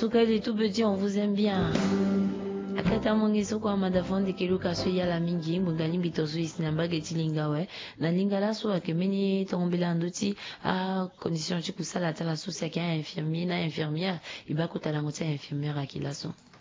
Souka les tout petits, on vous aime bien. Akata mongeso kwa madafonde keluka so ya la mingi mungali bitoso isinamba getilinga we na lingala so akemeni tombela nduti a condition chikusala tala so c'est qu'un infirmier na infirmière ibakota la moitié infirmière akilaso.